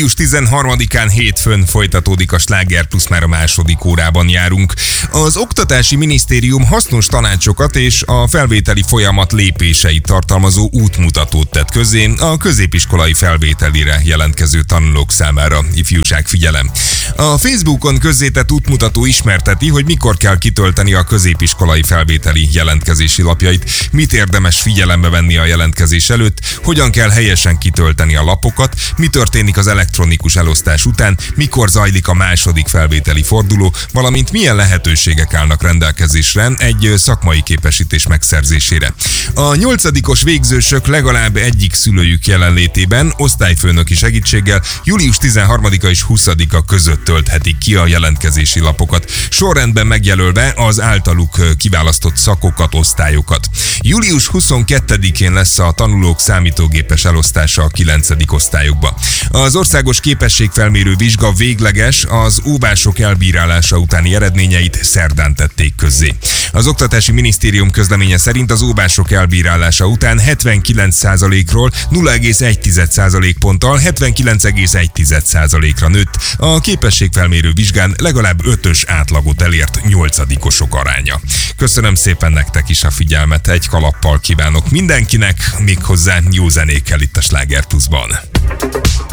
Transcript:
Július 13-án hétfőn folytatódik a Sláger Plusz, már a második órában járunk. Az Oktatási Minisztérium hasznos tanácsokat és a felvételi folyamat lépéseit tartalmazó útmutatót tett közzé a középiskolai felvételire jelentkező tanulók számára. Ifjúság, figyelem! A Facebookon közzétett útmutató ismerteti, hogy mikor kell kitölteni a középiskolai felvételi jelentkezési lapjait, mit érdemes figyelembe venni a jelentkezés előtt, hogyan kell helyesen kitölteni a lapokat, mi történik az elektronikus elosztás után, mikor zajlik a második felvételi forduló, valamint milyen lehetőségek állnak rendelkezésre egy szakmai képesítés megszerzésére. A 8-os végzősök legalább egyik szülőjük jelenlétében osztályfőnöki segítséggel július 13-a és 20-a között tölthetik ki a jelentkezési lapokat, sorrendben megjelölve az általuk kiválasztott szakokat, osztályokat. Július 22-én lesz a tanulók számítógépes elosztása a 9. osztályokba. Az országos képességfelmérő vizsga végleges, az óvások elbírálása utáni eredményeit szerdán tették közzé. Az Oktatási Minisztérium közleménye szerint az óvások elbírálása után 79%-ról 0,1% ponttal 79,1%-ra nőtt a képességfelmérő vizsgán legalább 5-ös átlagot elért 8-osok aránya. Köszönöm szépen nektek is a figyelmet, egy kalappal kívánok mindenkinek, méghozzá jó zenékkel itt a Sláger Pluszban.